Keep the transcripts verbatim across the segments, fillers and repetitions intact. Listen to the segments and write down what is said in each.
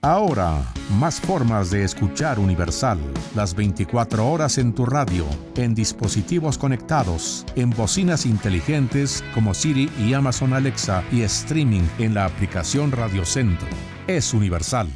Ahora, más formas de escuchar Universal. Las veinticuatro horas en tu radio, en dispositivos conectados, en bocinas inteligentes como Siri y Amazon Alexa y streaming en la aplicación Radio Centro. Es Universal.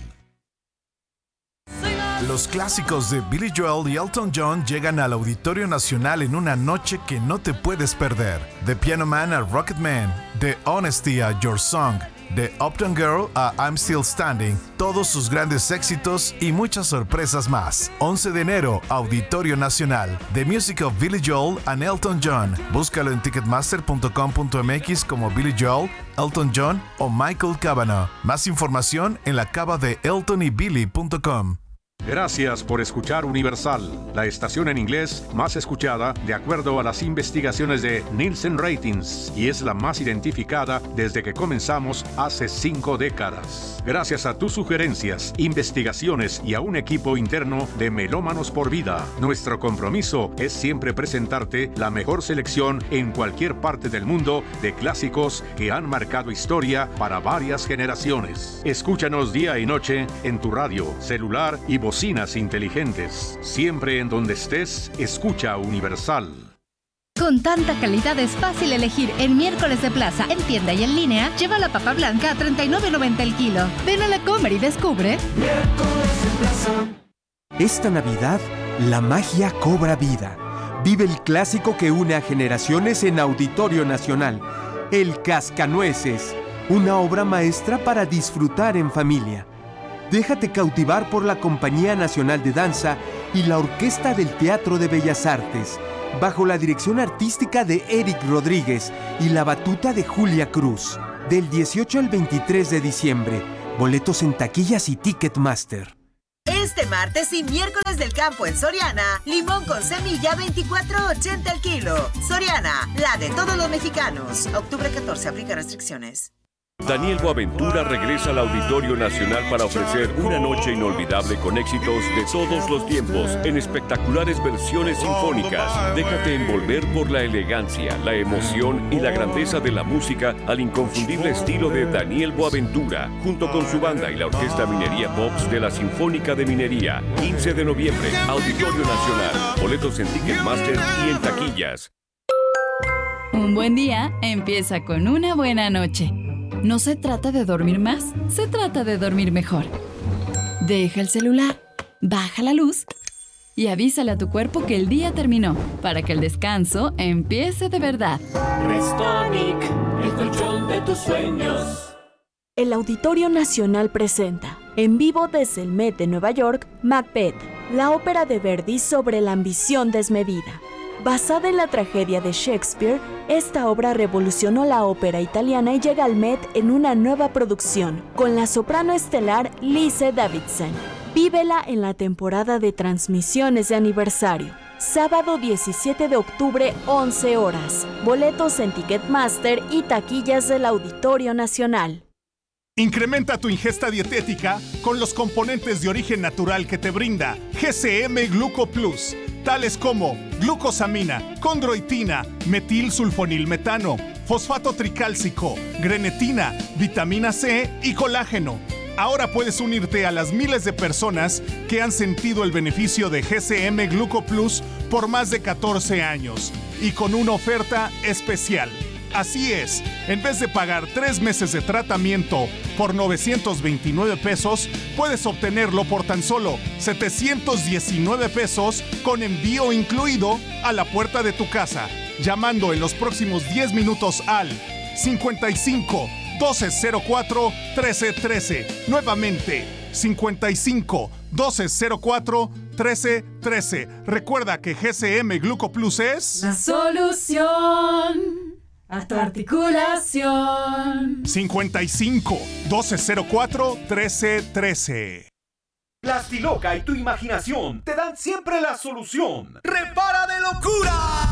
Los clásicos de Billy Joel y Elton John llegan al Auditorio Nacional en una noche que no te puedes perder. De Piano Man a Rocket Man, de Honesty a Your Song, de Uptown Girl a I'm Still Standing, todos sus grandes éxitos y muchas sorpresas más. once de enero, Auditorio Nacional. The Music of Billy Joel and Elton John. Búscalo en ticketmaster punto com punto m x como Billy Joel, Elton John o Michael Cavanagh. Más información en la cava de elton y billy punto com. Gracias por escuchar Universal, la estación en inglés más escuchada de acuerdo a las investigaciones de Nielsen Ratings y es la más identificada desde que comenzamos hace cinco décadas. Gracias a tus sugerencias, investigaciones y a un equipo interno de Melómanos por Vida, nuestro compromiso es siempre presentarte la mejor selección en cualquier parte del mundo de clásicos que han marcado historia para varias generaciones. Escúchanos día y noche en tu radio, celular y bocinas inteligentes. Siempre en donde estés, escucha Universal. Con tanta calidad es fácil elegir en Miércoles de Plaza, en tienda y en línea. Lleva la papa blanca a treinta y nueve noventa el kilo. Ven a la Comer y descubre. Miércoles de Plaza. Esta Navidad, la magia cobra vida. Vive el clásico que une a generaciones en Auditorio Nacional. El Cascanueces. Una obra maestra para disfrutar en familia. Déjate cautivar por la Compañía Nacional de Danza y la Orquesta del Teatro de Bellas Artes, bajo la dirección artística de Eric Rodríguez y la batuta de Julia Cruz. Del dieciocho al veintitrés de diciembre. Boletos en taquillas y Ticketmaster. Este martes y miércoles del campo en Soriana, limón con semilla veinticuatro ochenta el kilo. Soriana, la de todos los mexicanos. Octubre catorce, aplica restricciones. Daniel Boaventura regresa al Auditorio Nacional para ofrecer una noche inolvidable con éxitos de todos los tiempos en espectaculares versiones sinfónicas. Déjate envolver por la elegancia, la emoción y la grandeza de la música al inconfundible estilo de Daniel Boaventura, junto con su banda y la Orquesta Minería Pops de la Sinfónica de Minería. quince de noviembre, Auditorio Nacional. Boletos en Ticketmaster y en taquillas. Un buen día empieza con una buena noche. No se trata de dormir más, se trata de dormir mejor. Deja el celular, baja la luz y avísale a tu cuerpo que el día terminó, para que el descanso empiece de verdad. Restonic, el colchón de tus sueños. El Auditorio Nacional presenta, en vivo desde el Met de Nueva York, Macbeth, la ópera de Verdi sobre la ambición desmedida. Basada en la tragedia de Shakespeare, esta obra revolucionó la ópera italiana y llega al Met en una nueva producción, con la soprano estelar Lise Davidson. Vívela en la temporada de transmisiones de aniversario. Sábado diecisiete de octubre, once horas. Boletos en Ticketmaster y taquillas del Auditorio Nacional. Incrementa tu ingesta dietética con los componentes de origen natural que te brinda G C M Gluco Plus, tales como glucosamina, condroitina, metilsulfonilmetano, fosfato tricálcico, grenetina, vitamina C y colágeno. Ahora puedes unirte a las miles de personas que han sentido el beneficio de G C M Gluco Plus por más de catorce años y con una oferta especial. Así es, en vez de pagar tres meses de tratamiento por novecientos veintinueve pesos, puedes obtenerlo por tan solo setecientos diecinueve pesos con envío incluido a la puerta de tu casa, llamando en los próximos diez minutos al cincuenta y cinco, doce cero cuatro, trece trece. Nuevamente, cincuenta y cinco, doce cero cuatro, trece trece. Recuerda que G C M Gluco Plus es la solución a tu articulación. cincuenta y cinco, doce cero cuatro, trece trece. Plastiloca y tu imaginación te dan siempre la solución. ¡Repara de locura!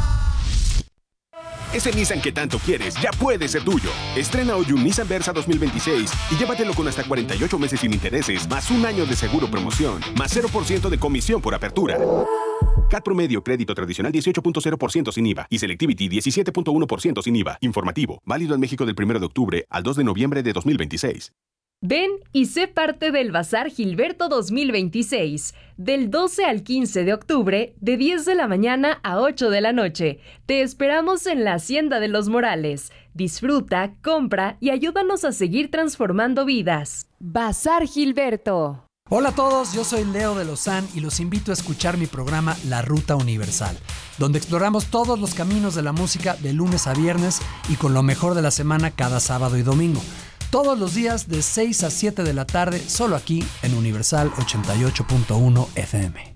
Ese Nissan que tanto quieres ya puede ser tuyo. Estrena hoy un Nissan Versa dos mil veintiséis y llévatelo con hasta cuarenta y ocho meses sin intereses, más un año de seguro promoción, más cero por ciento de comisión por apertura. C A T promedio, crédito tradicional dieciocho punto cero por ciento sin I V A y Selectivity diecisiete punto uno por ciento sin I V A. Informativo, válido en México del primero de octubre al dos de noviembre de dos mil veintiséis. Ven y sé parte del Bazar Gilberto dos mil veintiséis, del doce al quince de octubre, de diez de la mañana a ocho de la noche. Te esperamos en la Hacienda de los Morales. Disfruta, compra y ayúdanos a seguir transformando vidas. Bazar Gilberto. Hola a todos, yo soy Leo de Lozán y los invito a escuchar mi programa La Ruta Universal, donde exploramos todos los caminos de la música de lunes a viernes y con lo mejor de la semana cada sábado y domingo. Todos los días de seis a siete de la tarde, solo aquí en Universal ochenta y ocho punto uno F M.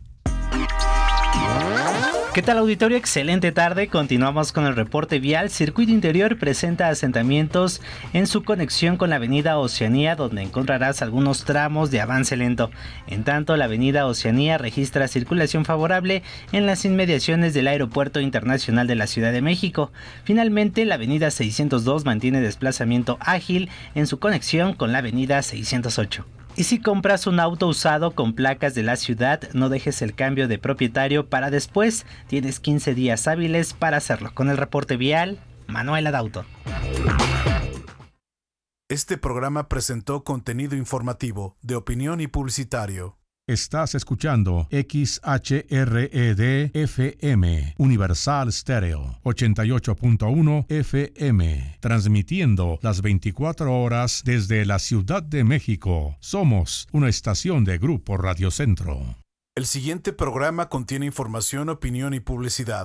¿Qué tal, auditorio? Excelente tarde. Continuamos con el reporte vial. Circuito Interior presenta asentamientos en su conexión con la avenida Oceanía, donde encontrarás algunos tramos de avance lento. En tanto, la avenida Oceanía registra circulación favorable en las inmediaciones del Aeropuerto Internacional de la Ciudad de México. Finalmente, la avenida seiscientos dos mantiene desplazamiento ágil en su conexión con la avenida seiscientos ocho. Y si compras un auto usado con placas de la ciudad, no dejes el cambio de propietario para después. Tienes quince días hábiles para hacerlo. Con el reporte vial, Manuel Adauto. Este programa presentó contenido informativo, de opinión y publicitario. Estás escuchando X H R E D F M, Universal Stereo, ochenta y ocho punto uno F M, transmitiendo las veinticuatro horas desde la Ciudad de México. Somos una estación de Grupo Radio Centro. El siguiente programa contiene información, opinión y publicidad.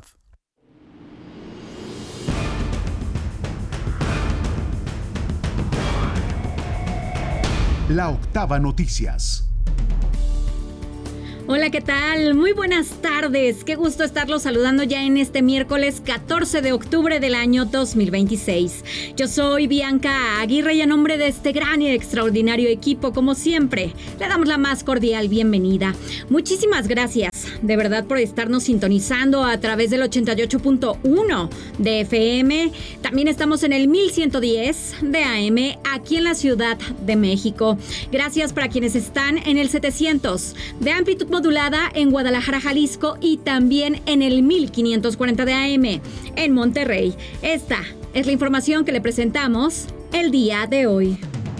La Octava Noticias. Hola, ¿qué tal? Muy buenas tardes. Qué gusto estarlos saludando ya en este miércoles catorce de octubre del año dos mil veintiséis. Yo soy Bianca Aguirre y a nombre de este gran y extraordinario equipo, como siempre, le damos la más cordial bienvenida. Muchísimas gracias, de verdad, por estarnos sintonizando a través del ochenta y ocho punto uno de F M. También estamos en el mil ciento diez de A M aquí en la Ciudad de México. Gracias para quienes están en el setecientos de amplitud modulada en Guadalajara, Jalisco, y también en el mil quinientos cuarenta de A M en Monterrey. Esta es la información que le presentamos el día de hoy.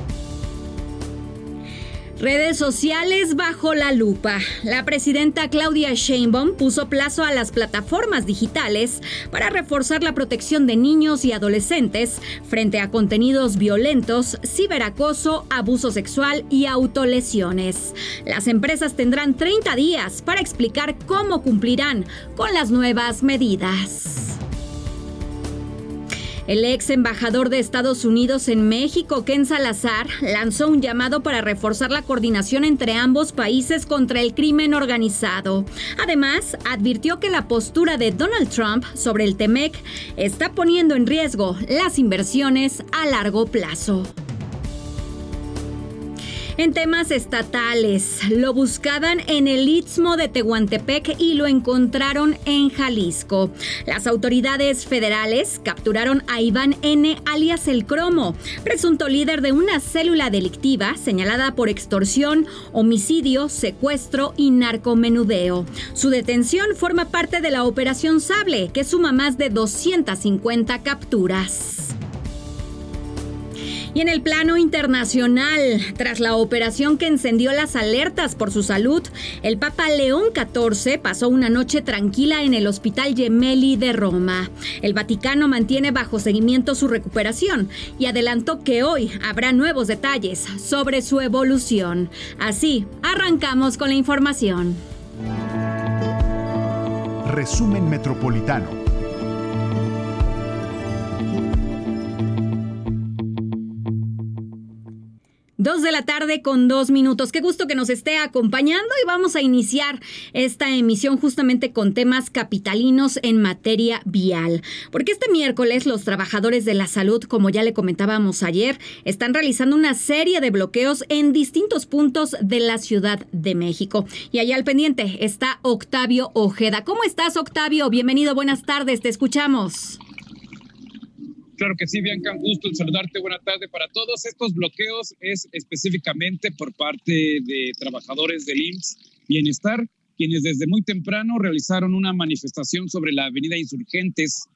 Redes sociales bajo la lupa. La presidenta Claudia Sheinbaum puso plazo a las plataformas digitales para reforzar la protección de niños y adolescentes frente a contenidos violentos, ciberacoso, abuso sexual y autolesiones. Las empresas tendrán treinta días para explicar cómo cumplirán con las nuevas medidas. El ex embajador de Estados Unidos en México, Ken Salazar, lanzó un llamado para reforzar la coordinación entre ambos países contra el crimen organizado. Además, advirtió que la postura de Donald Trump sobre el T-M E C está poniendo en riesgo las inversiones a largo plazo. En temas estatales, lo buscaban en el Istmo de Tehuantepec y lo encontraron en Jalisco. Las autoridades federales capturaron a Iván N., alias El Cromo, presunto líder de una célula delictiva señalada por extorsión, homicidio, secuestro y narcomenudeo. Su detención forma parte de la Operación Sable, que suma más de doscientas cincuenta capturas. Y en el plano internacional, tras la operación que encendió las alertas por su salud, el Papa León catorce pasó una noche tranquila en el Hospital Gemelli de Roma. El Vaticano mantiene bajo seguimiento su recuperación y adelantó que hoy habrá nuevos detalles sobre su evolución. Así, arrancamos con la información. Resumen Metropolitano. Dos de la tarde con dos minutos. Qué gusto que nos esté acompañando y vamos a iniciar esta emisión justamente con temas capitalinos en materia vial. Porque este miércoles los trabajadores de la salud, como ya le comentábamos ayer, están realizando una serie de bloqueos en distintos puntos de la Ciudad de México. Y allá al pendiente está Octavio Ojeda. ¿Cómo estás, Octavio? Bienvenido, buenas tardes, te escuchamos. Claro que sí, Bianca, un gusto en saludarte. Buena tarde para todos. Estos bloqueos es específicamente por parte de trabajadores del I M S S Bienestar, quienes desde muy temprano realizaron una manifestación sobre la avenida Insurgentes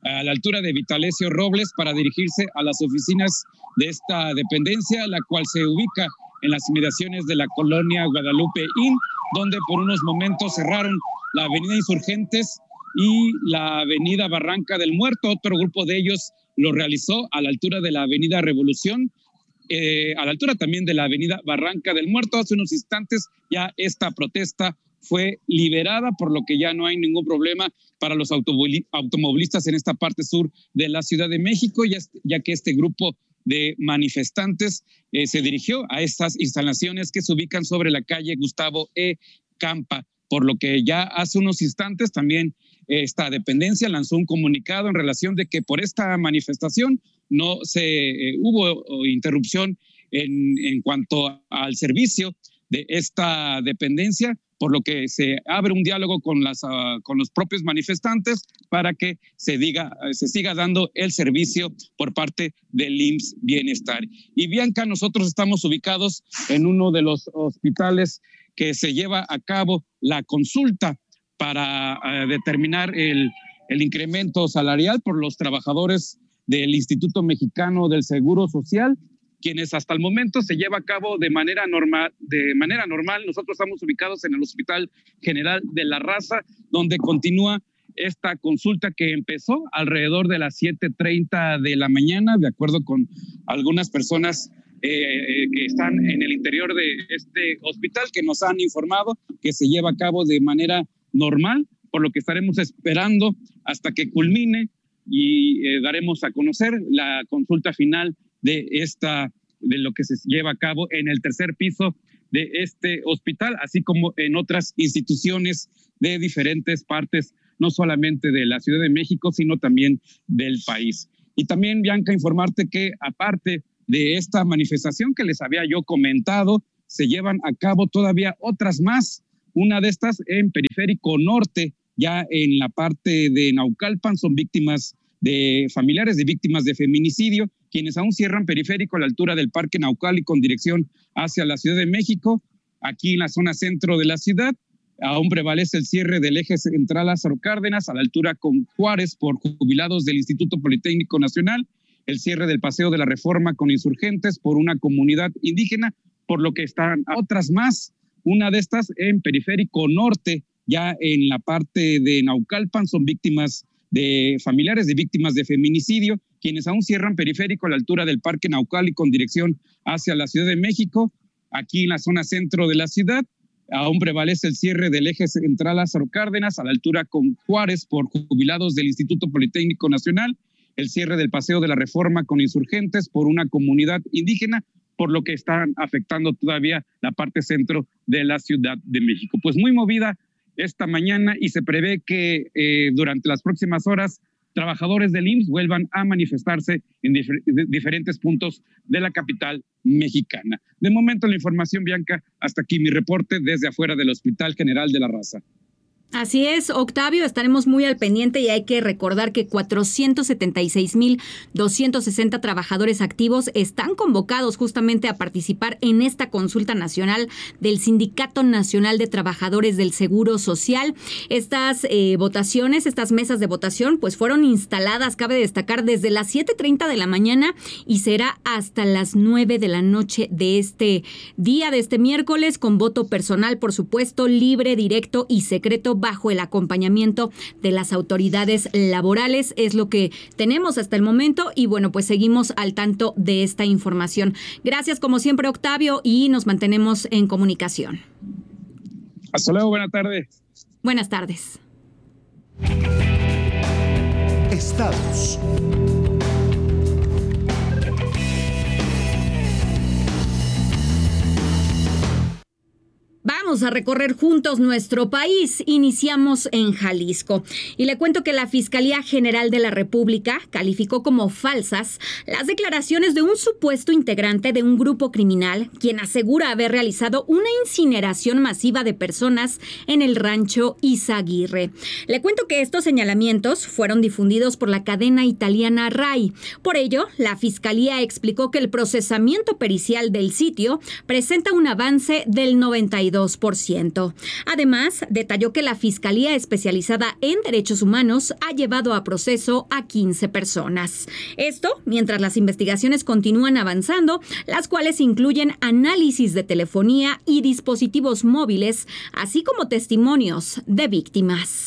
a la altura de Vitalesio Robles para dirigirse a las oficinas de esta dependencia, la cual se ubica en las inmediaciones de la colonia Guadalupe Inn, donde por unos momentos cerraron la avenida Insurgentes y la avenida Barranca del Muerto. Otro grupo de ellos lo realizó a la altura de la avenida Revolución, eh, a la altura también de la avenida Barranca del Muerto. Hace unos instantes ya esta protesta fue liberada, por lo que ya no hay ningún problema para los automovilistas en esta parte sur de la Ciudad de México, ya, ya que este grupo de manifestantes eh, se dirigió a estas instalaciones que se ubican sobre la calle Gustavo E. Campa, por lo que ya hace unos instantes también eh, esta dependencia lanzó un comunicado en relación de que por esta manifestación no se eh, hubo interrupción en, en cuanto al servicio de esta dependencia, por lo que se abre un diálogo con, las, uh, con los propios manifestantes para que se, diga, se siga dando el servicio por parte del I M S S Bienestar. Y Bianca, nosotros estamos ubicados en uno de los hospitales que se lleva a cabo la consulta para uh, determinar el, el incremento salarial por los trabajadores del Instituto Mexicano del Seguro Social, quienes hasta el momento se lleva a cabo de manera normal. De manera normal. Nosotros estamos ubicados en el Hospital General de la Raza, donde continúa esta consulta que empezó alrededor de las siete treinta de la mañana, de acuerdo con algunas personas eh, que están en el interior de este hospital, que nos han informado que se lleva a cabo de manera normal, por lo que estaremos esperando hasta que culmine y eh, daremos a conocer la consulta final de esta, de lo que se lleva a cabo en el tercer piso de este hospital, así como en otras instituciones de diferentes partes, no solamente de la Ciudad de México, sino también del país. Y también, Bianca, informarte que aparte de esta manifestación que les había yo comentado, se llevan a cabo todavía otras más. Una de estas en Periférico Norte, ya en la parte de Naucalpan, son víctimas de familiares de víctimas de feminicidio, quienes aún cierran Periférico a la altura del Parque Naucali con dirección hacia la Ciudad de México. Aquí en la zona centro de la ciudad, aún prevalece el cierre del eje central Lázaro Cárdenas a la altura con Juárez por jubilados del Instituto Politécnico Nacional, el cierre del Paseo de la Reforma con insurgentes por una comunidad indígena, por lo que están otras más. Una de estas en Periférico Norte, ya en la parte de Naucalpan, son víctimas de familiares de víctimas de feminicidio, quienes aún cierran Periférico a la altura del Parque Naucali con dirección hacia la Ciudad de México. Aquí en la zona centro de la ciudad, aún prevalece el cierre del eje central Lázaro Cárdenas a la altura con Juárez por jubilados del Instituto Politécnico Nacional, el cierre del Paseo de la Reforma con insurgentes por una comunidad indígena, por lo que están afectando todavía la parte centro de la Ciudad de México. Pues muy movida esta mañana y se prevé que eh, durante las próximas horas trabajadores del I M S S vuelvan a manifestarse en difer- diferentes puntos de la capital mexicana. De momento la información, Bianca, hasta aquí mi reporte desde afuera del Hospital General de la Raza. Así es, Octavio, estaremos muy al pendiente y hay que recordar que cuatrocientos setenta y seis mil doscientos sesenta trabajadores activos están convocados justamente a participar en esta consulta nacional del Sindicato Nacional de Trabajadores del Seguro Social. Estas eh, votaciones, estas mesas de votación, pues fueron instaladas, cabe destacar, desde las siete treinta de la mañana y será hasta las nueve de la noche de este día, de este miércoles, con voto personal, por supuesto, libre, directo y secreto, bajo el acompañamiento de las autoridades laborales. Es lo que tenemos hasta el momento y bueno, pues seguimos al tanto de esta información. Gracias como siempre, Octavio, y nos mantenemos en comunicación. Hasta luego, buenas tardes. Buenas tardes. Estados. Vamos a recorrer juntos nuestro país. Iniciamos en Jalisco. Y le cuento que la Fiscalía General de la República calificó como falsas las declaraciones de un supuesto integrante de un grupo criminal, quien asegura haber realizado una incineración masiva de personas en el rancho Izaguirre. Le cuento que estos señalamientos fueron difundidos por la cadena italiana RAI. Por ello, la Fiscalía explicó que el procesamiento pericial del sitio presenta un avance del noventa y dos por ciento. Además, detalló que la Fiscalía Especializada en Derechos Humanos ha llevado a proceso a quince personas. Esto mientras las investigaciones continúan avanzando, las cuales incluyen análisis de telefonía y dispositivos móviles, así como testimonios de víctimas.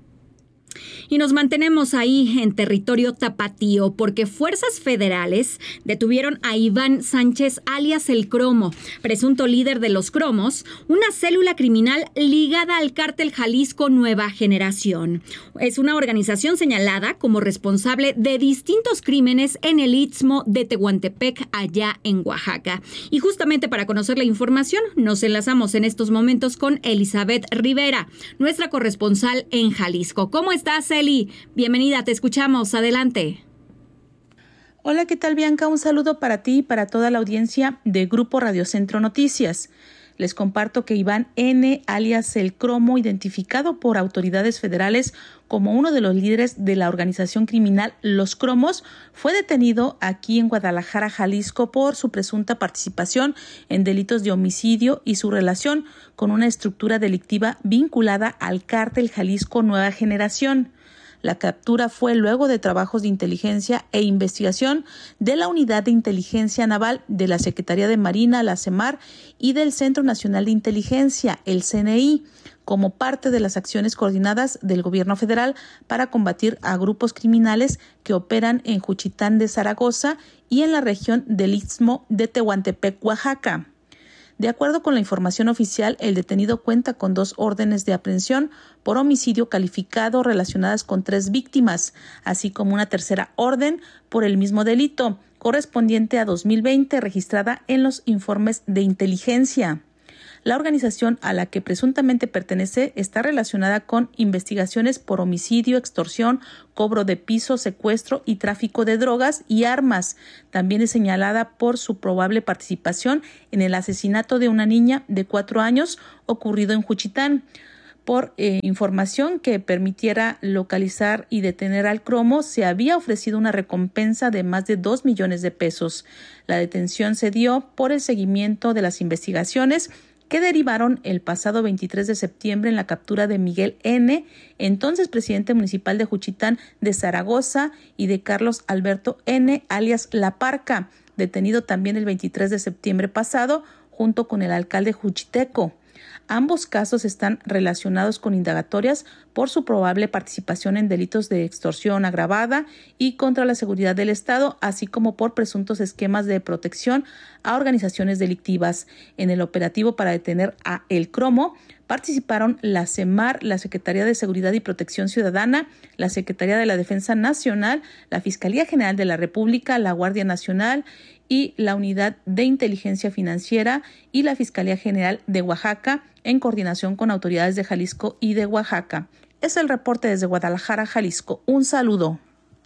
Y nos mantenemos ahí en territorio tapatío porque fuerzas federales detuvieron a Iván Sánchez alias El Cromo, presunto líder de los Cromos, una célula criminal ligada al cártel Jalisco Nueva Generación. Es una organización señalada como responsable de distintos crímenes en el Istmo de Tehuantepec, allá en Oaxaca. Y justamente para conocer la información, nos enlazamos en estos momentos con Elizabeth Rivera, nuestra corresponsal en Jalisco. ¿Cómo estás, Eli? Bienvenida, te escuchamos. Adelante. Hola, ¿qué tal, Bianca? Un saludo para ti y para toda la audiencia de Grupo Radio Centro Noticias. Les comparto que Iván N., alias El Cromo, identificado por autoridades federales como uno de los líderes de la organización criminal Los Cromos, fue detenido aquí en Guadalajara, Jalisco, por su presunta participación en delitos de homicidio y su relación con una estructura delictiva vinculada al cártel Jalisco Nueva Generación. La captura fue luego de trabajos de inteligencia e investigación de la Unidad de Inteligencia Naval de la Secretaría de Marina, la CEMAR, y del Centro Nacional de Inteligencia, el C N I, como parte de las acciones coordinadas del Gobierno federal para combatir a grupos criminales que operan en Juchitán de Zaragoza y en la región del Istmo de Tehuantepec, Oaxaca. De acuerdo con la información oficial, el detenido cuenta con dos órdenes de aprehensión por homicidio calificado relacionadas con tres víctimas, así como una tercera orden por el mismo delito, correspondiente a dos mil veinte, registrada en los informes de inteligencia. La organización a la que presuntamente pertenece está relacionada con investigaciones por homicidio, extorsión, cobro de piso, secuestro y tráfico de drogas y armas. También es señalada por su probable participación en el asesinato de una niña de cuatro años ocurrido en Juchitán. Por eh, información que permitiera localizar y detener al Cromo, se había ofrecido una recompensa de más de dos millones de pesos. La detención se dio por el seguimiento de las investigaciones que derivaron el pasado veintitrés de septiembre en la captura de Miguel N., entonces presidente municipal de Juchitán de Zaragoza, y de Carlos Alberto N., alias La Parca, detenido también el veintitrés de septiembre pasado, junto con el alcalde juchiteco. Ambos casos están relacionados con indagatorias por su probable participación en delitos de extorsión agravada y contra la seguridad del Estado, así como por presuntos esquemas de protección a organizaciones delictivas. En el operativo para detener a El Cromo participaron la CEMAR, la Secretaría de Seguridad y Protección Ciudadana, la Secretaría de la Defensa Nacional, la Fiscalía General de la República, la Guardia Nacional y la Unidad de Inteligencia Financiera y la Fiscalía General de Oaxaca, en coordinación con autoridades de Jalisco y de Oaxaca. Es el reporte desde Guadalajara, Jalisco. Un saludo.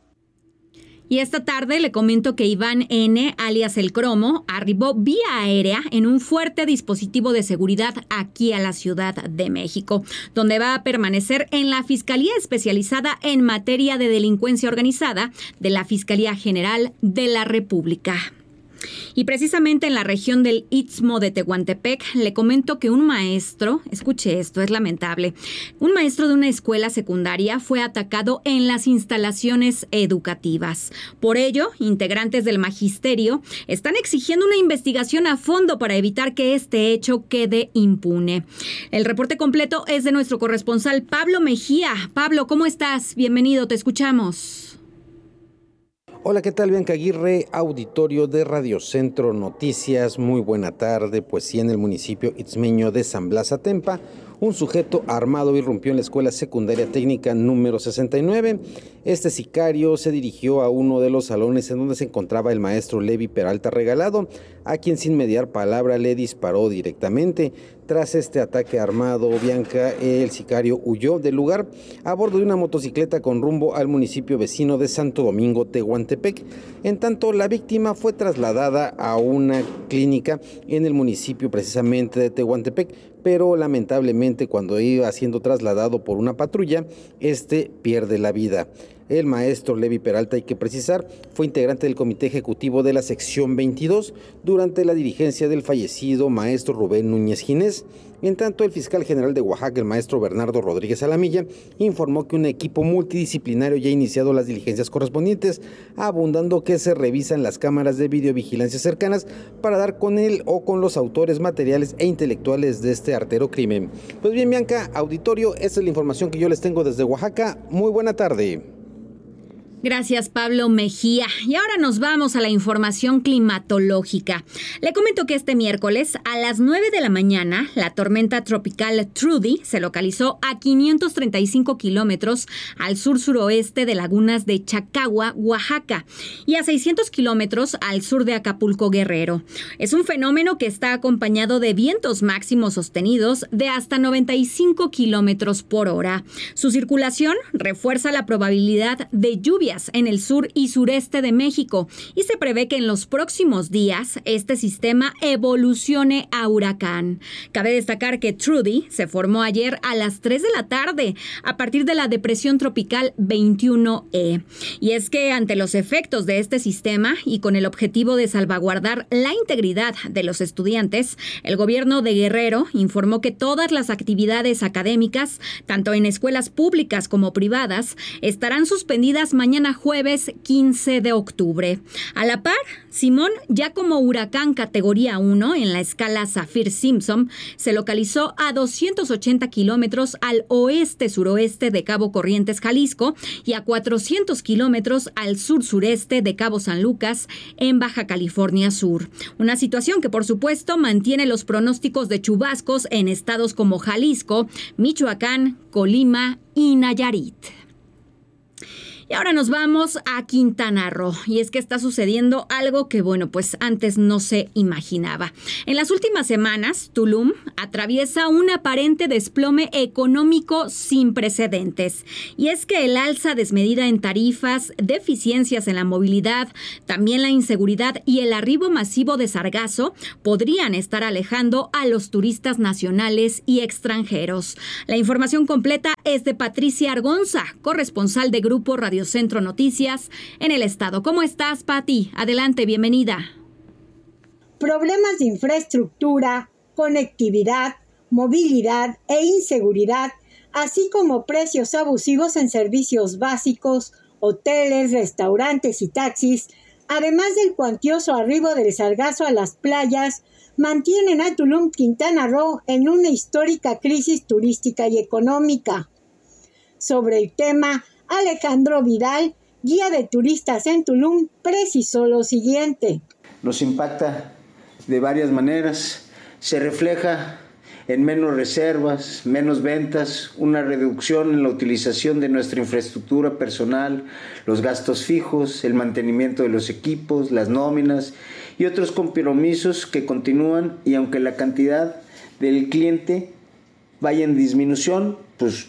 Y esta tarde le comento que Iván N., alias El Cromo, arribó vía aérea en un fuerte dispositivo de seguridad aquí a la Ciudad de México, donde va a permanecer en la Fiscalía Especializada en Materia de Delincuencia Organizada de la Fiscalía General de la República. Y precisamente en la región del Istmo de Tehuantepec, le comento que un maestro, escuche esto, es lamentable, un maestro de una escuela secundaria fue atacado en las instalaciones educativas. Por ello, integrantes del magisterio están exigiendo una investigación a fondo para evitar que este hecho quede impune. El reporte completo es de nuestro corresponsal Pablo Mejía. Pablo, ¿cómo estás? Bienvenido, te escuchamos. Hola, ¿qué tal? Bianca Aguirre, auditorio de Radio Centro Noticias. Muy buena tarde. Pues sí, en el municipio itzmeño de San Blas Atempa, un sujeto armado irrumpió en la escuela secundaria técnica número sesenta y nueve. Este sicario se dirigió a uno de los salones en donde se encontraba el maestro Levi Peralta Regalado, a quien sin mediar palabra le disparó directamente. Tras este ataque armado, Bianca, el sicario huyó del lugar a bordo de una motocicleta con rumbo al municipio vecino de Santo Domingo, Tehuantepec. En tanto, la víctima fue trasladada a una clínica en el municipio precisamente de Tehuantepec, pero lamentablemente cuando iba siendo trasladado por una patrulla, este pierde la vida. El maestro Levi Peralta, hay que precisar, fue integrante del comité ejecutivo de la sección veintidós durante la dirigencia del fallecido maestro Rubén Núñez Ginés. En tanto, el fiscal general de Oaxaca, el maestro Bernardo Rodríguez Alamilla, informó que un equipo multidisciplinario ya ha iniciado las diligencias correspondientes, abundando que se revisan las cámaras de videovigilancia cercanas para dar con él o con los autores materiales e intelectuales de este artero crimen. Pues bien, Bianca, auditorio, esta es la información que yo les tengo desde Oaxaca. Muy buena tarde. Gracias, Pablo Mejía. Y ahora nos vamos a la información climatológica. Le comento que este miércoles a las nueve de la mañana, la tormenta tropical Trudy se localizó a quinientos treinta y cinco kilómetros al sur-suroeste de Lagunas de Chacagua, Oaxaca, y a seiscientos kilómetros al sur de Acapulco, Guerrero. Es un fenómeno que está acompañado de vientos máximos sostenidos de hasta noventa y cinco kilómetros por hora. Su circulación refuerza la probabilidad de lluvia en el sur y sureste de México y se prevé que en los próximos días este sistema evolucione a huracán. Cabe destacar que Trudy se formó ayer a las tres de la tarde a partir de la depresión tropical veintiuno E. Y es que ante los efectos de este sistema y con el objetivo de salvaguardar la integridad de los estudiantes, el gobierno de Guerrero informó que todas las actividades académicas, tanto en escuelas públicas como privadas, estarán suspendidas mañana jueves quince de octubre. A la par, Simón, ya como huracán categoría uno en la escala Saffir-Simpson, se localizó a doscientos ochenta kilómetros al oeste-suroeste de Cabo Corrientes, Jalisco, y a cuatrocientos kilómetros al sur-sureste de Cabo San Lucas, en Baja California Sur. Una situación que, por supuesto, mantiene los pronósticos de chubascos en estados como Jalisco, Michoacán, Colima y Nayarit. Y ahora nos vamos a Quintana Roo, y es que está sucediendo algo que, bueno, pues antes no se imaginaba. En las últimas semanas, Tulum atraviesa un aparente desplome económico sin precedentes. Y es que el alza desmedida en tarifas, deficiencias en la movilidad, también la inseguridad y el arribo masivo de sargazo podrían estar alejando a los turistas nacionales y extranjeros. La información completa es de Patricia Argonza, corresponsal de Grupo Radio Centro Noticias en el estado. ¿Cómo estás, Pati? Adelante, bienvenida. Problemas de infraestructura, conectividad, movilidad e inseguridad, así como precios abusivos en servicios básicos, hoteles, restaurantes y taxis, además del cuantioso arribo del sargazo a las playas, mantienen a Tulum, Quintana Roo, en una histórica crisis turística y económica. Sobre el tema, Alejandro Vidal, guía de turistas en Tulum, precisó lo siguiente. Nos impacta de varias maneras. Se refleja en menos reservas, menos ventas, una reducción en la utilización de nuestra infraestructura personal, los gastos fijos, el mantenimiento de los equipos, las nóminas y otros compromisos que continúan, y aunque la cantidad del cliente vaya en disminución, pues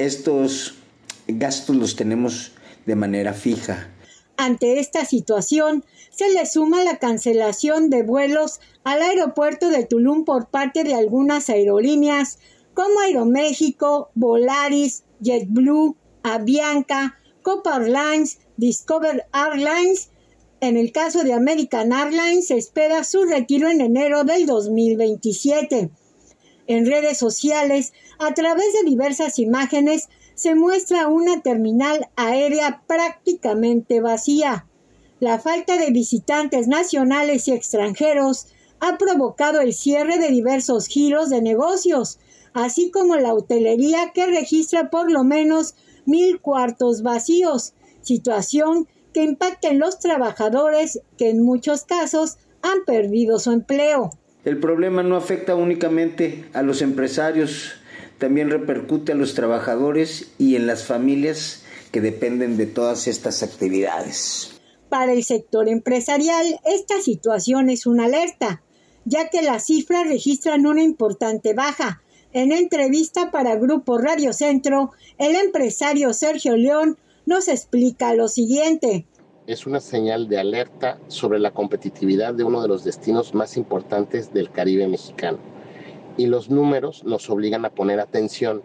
estos gastos los tenemos de manera fija. Ante esta situación, se le suma la cancelación de vuelos al aeropuerto de Tulum por parte de algunas aerolíneas como Aeroméxico, Volaris, JetBlue, Avianca, Copa Airlines, Discover Airlines. En el caso de American Airlines, se espera su retiro en enero del dos mil veintisiete. En redes sociales, a través de diversas imágenes, se muestra una terminal aérea prácticamente vacía. La falta de visitantes nacionales y extranjeros ha provocado el cierre de diversos giros de negocios, así como la hotelería, que registra por lo menos mil cuartos vacíos, situación que impacta en los trabajadores que en muchos casos han perdido su empleo. El problema no afecta únicamente a los empresarios, también repercute a los trabajadores y en las familias que dependen de todas estas actividades. Para el sector empresarial, esta situación es una alerta, ya que las cifras registran una importante baja. En entrevista para Grupo Radio Centro, el empresario Sergio León nos explica lo siguiente. Es una señal de alerta sobre la competitividad de uno de los destinos más importantes del Caribe mexicano. Y los números nos obligan a poner atención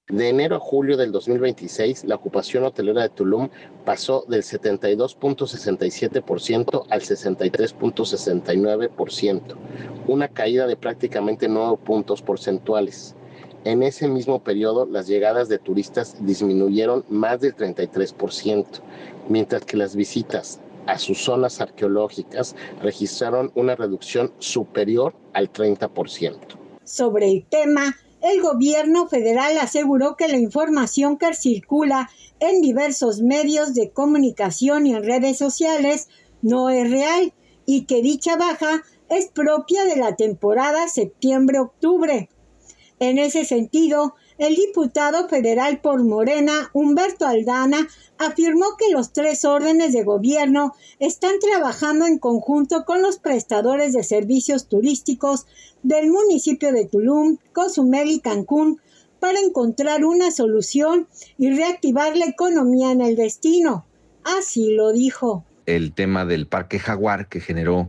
De enero a julio del dos mil veintiséis, la ocupación hotelera de Tulum pasó del setenta y dos punto sesenta y siete por ciento al sesenta y tres punto sesenta y nueve por ciento, una caída de prácticamente nueve puntos porcentuales. En ese mismo periodo, las llegadas de turistas disminuyeron más del treinta y tres por ciento, mientras que las visitas a sus zonas arqueológicas registraron una reducción superior al treinta por ciento. Sobre el tema, el gobierno federal aseguró que la información que circula en diversos medios de comunicación y en redes sociales no es real y que dicha baja es propia de la temporada septiembre-octubre. En ese sentido, el diputado federal por Morena, Humberto Aldana, afirmó que los tres órdenes de gobierno están trabajando en conjunto con los prestadores de servicios turísticos del municipio de Tulum, Cozumel y Cancún para encontrar una solución y reactivar la economía en el destino. Así lo dijo. El tema del Parque Jaguar, que generó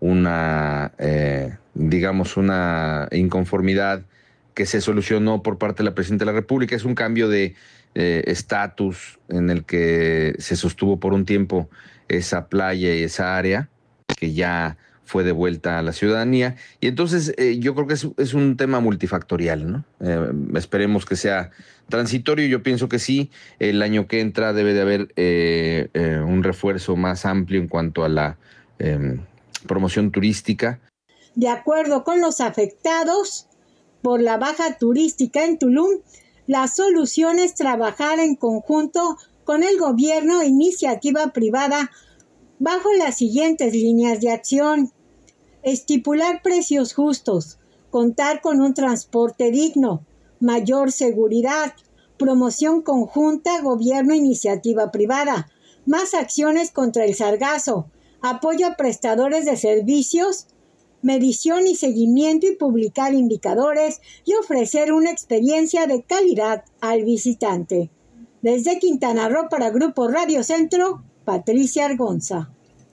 una, eh, digamos, una inconformidad que se solucionó por parte de la Presidenta de la República. Es un cambio de estatus eh, en el que se sostuvo por un tiempo esa playa y esa área, que ya fue devuelta a la ciudadanía. Y entonces eh, yo creo que es, es un tema multifactorial, ¿no? Eh, esperemos que sea transitorio. Yo pienso que sí. El año que entra debe de haber eh, eh, un refuerzo más amplio en cuanto a la eh, promoción turística. De acuerdo con los afectados por la baja turística en Tulum, la solución es trabajar en conjunto con el gobierno e iniciativa privada bajo las siguientes líneas de acción: estipular precios justos, contar con un transporte digno, mayor seguridad, promoción conjunta gobierno e iniciativa privada, más acciones contra el sargazo, apoyo a prestadores de servicios, medición y seguimiento y publicar indicadores y ofrecer una experiencia de calidad al visitante. Desde Quintana Roo para Grupo Radio Centro, Patricia Argonza.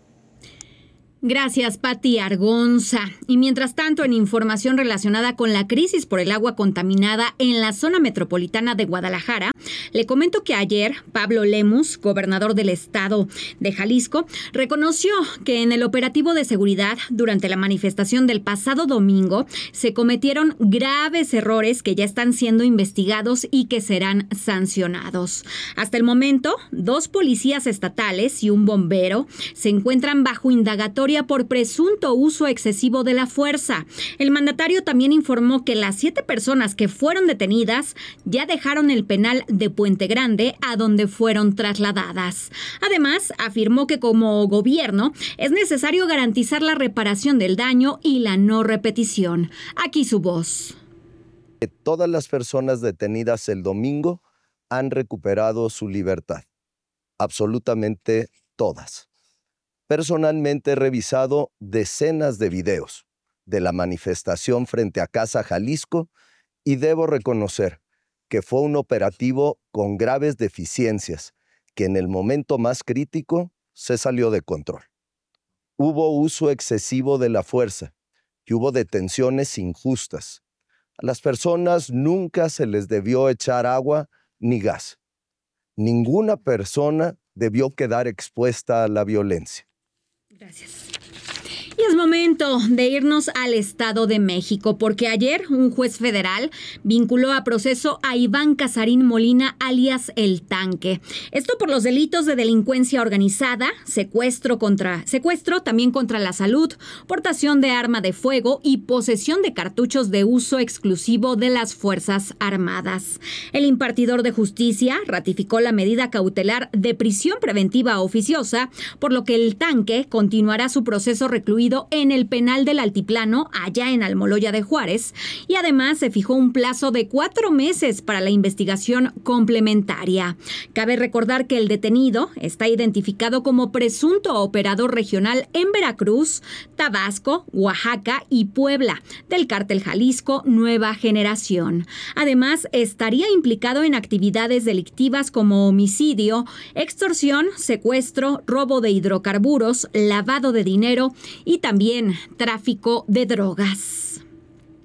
Gracias, Pati Argonza. Y mientras tanto, en información relacionada con la crisis por el agua contaminada en la zona metropolitana de Guadalajara, le comento que ayer Pablo Lemus, gobernador del estado de Jalisco, reconoció que en el operativo de seguridad durante la manifestación del pasado domingo se cometieron graves errores que ya están siendo investigados y que serán sancionados. Hasta el momento, dos policías estatales y un bombero se encuentran bajo indagatoria por presunto uso excesivo de la fuerza. El mandatario también informó que las siete personas que fueron detenidas ya dejaron el penal de Puente Grande, a donde fueron trasladadas. Además, afirmó que como gobierno es necesario garantizar la reparación del daño y la no repetición. Aquí su voz. Todas las personas detenidas el domingo han recuperado su libertad. Absolutamente todas. Personalmente he revisado decenas de videos de la manifestación frente a Casa Jalisco y debo reconocer que fue un operativo con graves deficiencias que en el momento más crítico se salió de control. Hubo uso excesivo de la fuerza y hubo detenciones injustas. A las personas nunca se les debió echar agua ni gas. Ninguna persona debió quedar expuesta a la violencia. Gracias. Y es momento de irnos al Estado de México, porque ayer un juez federal vinculó a proceso a Iván Casarín Molina, alias El Tanque. Esto por los delitos de delincuencia organizada, secuestro contra secuestro, también contra la salud, portación de arma de fuego y posesión de cartuchos de uso exclusivo de las Fuerzas Armadas. El impartidor de justicia ratificó la medida cautelar de prisión preventiva oficiosa, por lo que El Tanque continuará su proceso recluido en el penal del Altiplano, allá en Almoloya de Juárez, y además se fijó un plazo de cuatro meses para la investigación complementaria. Cabe recordar que el detenido está identificado como presunto operador regional en Veracruz, Tabasco, Oaxaca y Puebla, del cártel Jalisco Nueva Generación. Además, estaría implicado en actividades delictivas como homicidio, extorsión, secuestro, robo de hidrocarburos, lavado de dinero y también tráfico de drogas.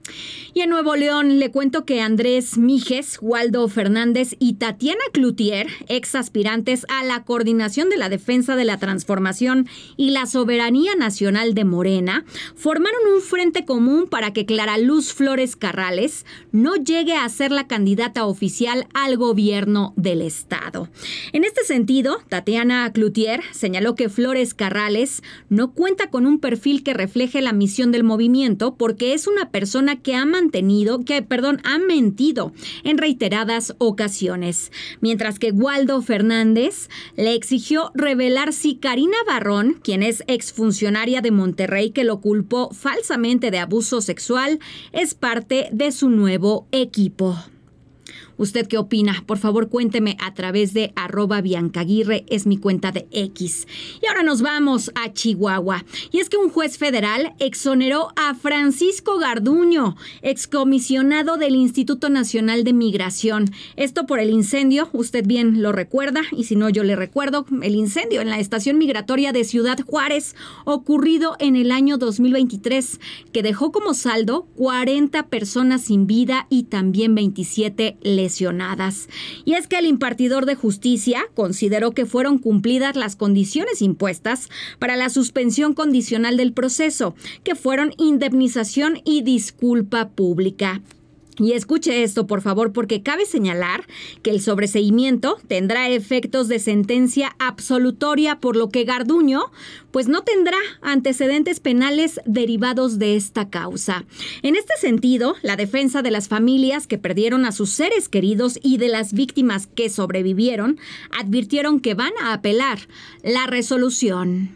Y en Nuevo León le cuento que Andrés Mijes, Waldo Fernández y Tatiana Cloutier, ex aspirantes a la coordinación de la defensa de la transformación y la soberanía nacional de Morena, formaron un frente común para que Clara Luz Flores Carrales no llegue a ser la candidata oficial al gobierno del estado. En este sentido, Tatiana Cloutier señaló que Flores Carrales no cuenta con un perfil que refleje la misión del movimiento porque es una persona que ha mantenido, que, perdón, ha mentido en reiteradas ocasiones. Mientras que Waldo Fernández le exigió revelar si Karina Barrón, quien es exfuncionaria de Monterrey que lo culpó falsamente de abuso sexual, es parte de su nuevo equipo. ¿Usted qué opina? Por favor, cuénteme a través de arroba Biancaguirre, es mi cuenta de X. Y ahora nos vamos a Chihuahua. Y es que un juez federal exoneró a Francisco Garduño, excomisionado del Instituto Nacional de Migración. Esto por el incendio, usted bien lo recuerda, y si no yo le recuerdo, el incendio en la estación migratoria de Ciudad Juárez, ocurrido en el año dos mil veintitrés, que dejó como saldo cuarenta personas sin vida y también veintisiete lesionadas. Y es que el impartidor de justicia consideró que fueron cumplidas las condiciones impuestas para la suspensión condicional del proceso, que fueron indemnización y disculpa pública. Y escuche esto, por favor, porque cabe señalar que el sobreseimiento tendrá efectos de sentencia absolutoria, por lo que Garduño pues no tendrá antecedentes penales derivados de esta causa. En este sentido, la defensa de las familias que perdieron a sus seres queridos y de las víctimas que sobrevivieron advirtieron que van a apelar la resolución.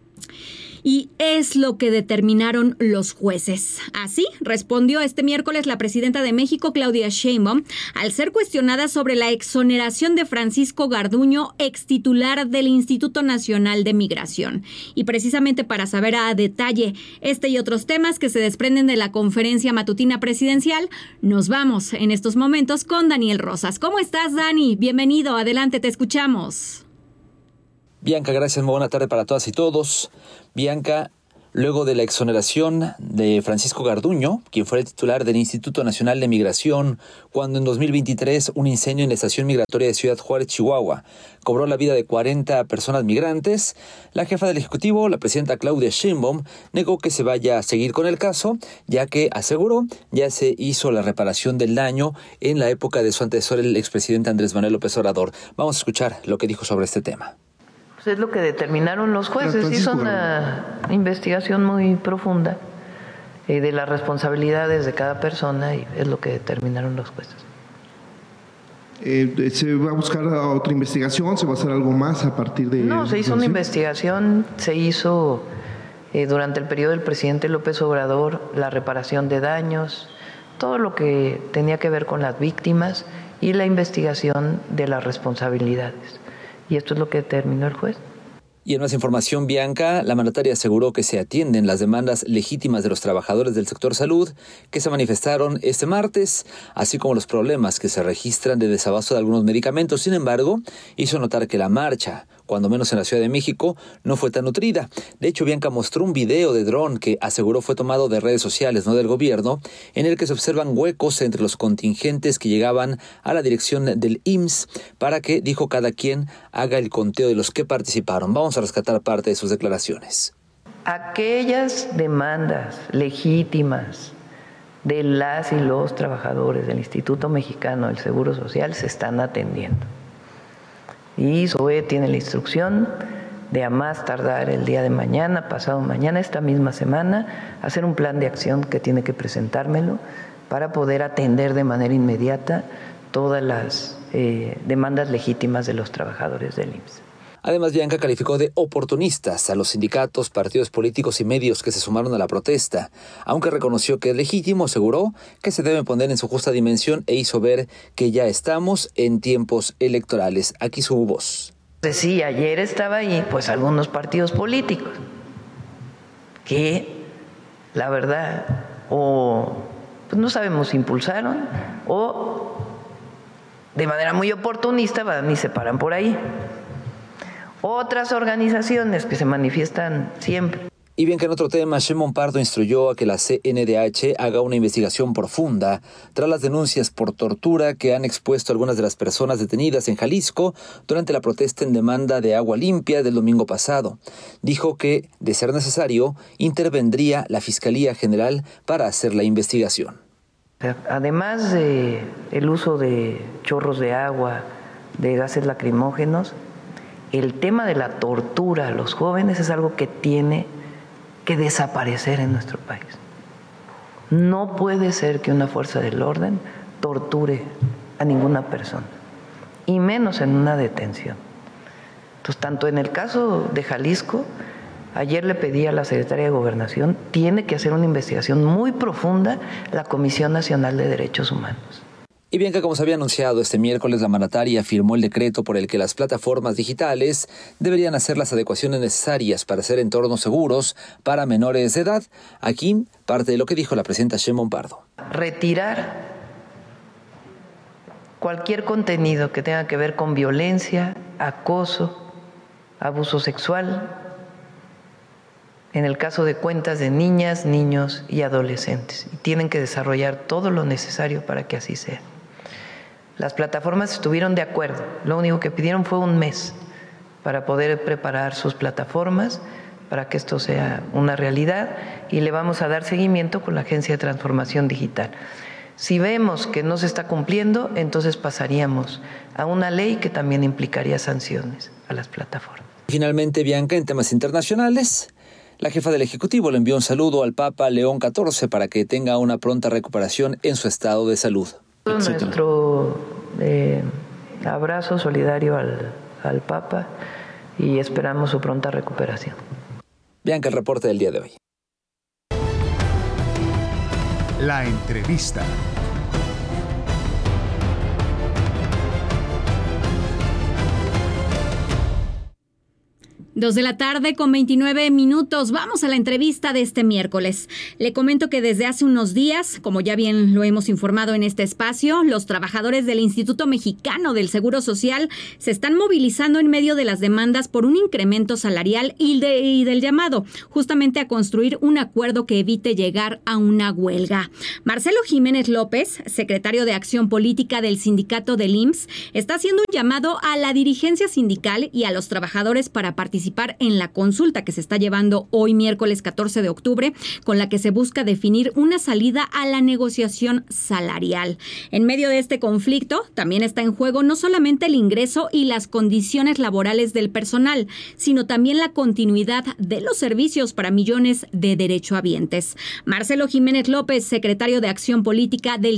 Y es lo que determinaron los jueces. Así respondió este miércoles la presidenta de México, Claudia Sheinbaum, al ser cuestionada sobre la exoneración de Francisco Garduño, ex titular del Instituto Nacional de Migración. Y precisamente para saber a detalle este y otros temas que se desprenden de la conferencia matutina presidencial, nos vamos en estos momentos con Daniel Rosas. ¿Cómo estás, Dani? Bienvenido, adelante, te escuchamos. Bianca, gracias, muy buena tarde para todas y todos. Bianca, luego de la exoneración de Francisco Garduño, quien fue el titular del Instituto Nacional de Migración, cuando en dos mil veintitrés un incendio en la estación migratoria de Ciudad Juárez, Chihuahua, cobró la vida de cuarenta personas migrantes, la jefa del Ejecutivo, la presidenta Claudia Sheinbaum, negó que se vaya a seguir con el caso, ya que aseguró ya se hizo la reparación del daño en la época de su antecesor, el expresidente Andrés Manuel López Obrador. Vamos a escuchar lo que dijo sobre este tema. Pues es lo que determinaron los jueces. Hizo una investigación muy profunda eh, de las responsabilidades de cada persona y es lo que determinaron los jueces. Eh, ¿Se va a buscar otra investigación? ¿Se va a hacer algo más a partir de...? No, se hizo una investigación, se hizo eh, durante el periodo del presidente López Obrador la reparación de daños, todo lo que tenía que ver con las víctimas y la investigación de las responsabilidades. Y esto es lo que determinó el juez. Y en más información, Bianca, la mandataria aseguró que se atienden las demandas legítimas de los trabajadores del sector salud que se manifestaron este martes, así como los problemas que se registran de desabasto de algunos medicamentos. Sin embargo, hizo notar que la marcha, cuando menos en la Ciudad de México, no fue tan nutrida. De hecho, Bianca mostró un video de dron que aseguró fue tomado de redes sociales, no del gobierno, en el que se observan huecos entre los contingentes que llegaban a la dirección del I M S S para que, dijo, cada quien haga el conteo de los que participaron. Vamos a rescatar parte de sus declaraciones. Aquellas demandas legítimas de las y los trabajadores del Instituto Mexicano del Seguro Social se están atendiendo. Y S O E tiene la instrucción de a más tardar el día de mañana, pasado mañana, esta misma semana, hacer un plan de acción que tiene que presentármelo para poder atender de manera inmediata todas las eh, demandas legítimas de los trabajadores del I M S S. Además, Bianca calificó de oportunistas a los sindicatos, partidos políticos y medios que se sumaron a la protesta, aunque reconoció que es legítimo, aseguró que se debe poner en su justa dimensión e hizo ver que ya estamos en tiempos electorales. Aquí su voz. Sí, ayer estaba ahí, pues algunos partidos políticos que, la verdad, o pues, no sabemos si impulsaron o de manera muy oportunista van y se paran por ahí. Otras organizaciones que se manifiestan siempre. Y bien que en otro tema, Shimon Pardo instruyó a que la C N D H haga una investigación profunda tras las denuncias por tortura que han expuesto algunas de las personas detenidas en Jalisco durante la protesta en demanda de agua limpia del domingo pasado. Dijo que, de ser necesario, intervendría la Fiscalía General para hacer la investigación. Además de el uso de chorros de agua, de gases lacrimógenos, el tema de la tortura a los jóvenes es algo que tiene que desaparecer en nuestro país. No puede ser que una fuerza del orden torture a ninguna persona, y menos en una detención. Entonces, tanto en el caso de Jalisco, ayer le pedí a la Secretaría de Gobernación, tiene que hacer una investigación muy profunda la Comisión Nacional de Derechos Humanos. Y bien que como se había anunciado este miércoles, la mandataria firmó el decreto por el que las plataformas digitales deberían hacer las adecuaciones necesarias para hacer entornos seguros para menores de edad. Aquí parte de lo que dijo la presidenta Shimon Pardo. Retirar cualquier contenido que tenga que ver con violencia, acoso, abuso sexual, en el caso de cuentas de niñas, niños y adolescentes. Y tienen que desarrollar todo lo necesario para que así sea. Las plataformas estuvieron de acuerdo, lo único que pidieron fue un mes para poder preparar sus plataformas, para que esto sea una realidad, y le vamos a dar seguimiento con la Agencia de Transformación Digital. Si vemos que no se está cumpliendo, entonces pasaríamos a una ley que también implicaría sanciones a las plataformas. Finalmente, Bianca, en temas internacionales, la jefa del Ejecutivo le envió un saludo al Papa León catorce para que tenga una pronta recuperación en su estado de salud. Nuestro eh, abrazo solidario al, al Papa y esperamos su pronta recuperación. Bianca, el reporte del día de hoy. La entrevista. Dos de la tarde con veintinueve minutos. Vamos a la entrevista de este miércoles. Le comento que desde hace unos días, como ya bien lo hemos informado en este espacio, los trabajadores del Instituto Mexicano del Seguro Social se están movilizando en medio de las demandas por un incremento salarial y, de, y del llamado justamente a construir un acuerdo que evite llegar a una huelga. Marcelo Jiménez López, secretario de Acción Política del sindicato del I M S S, está haciendo un llamado a la dirigencia sindical y a los trabajadores para participar en la consulta que se está llevando hoy miércoles catorce de octubre, con la que se busca definir una salida a la negociación salarial. En medio de este conflicto, también está en juego no solamente el ingreso y las condiciones laborales del personal, sino también la continuidad de los servicios para millones de derechohabientes. Marcelo Jiménez López, secretario de Acción Política del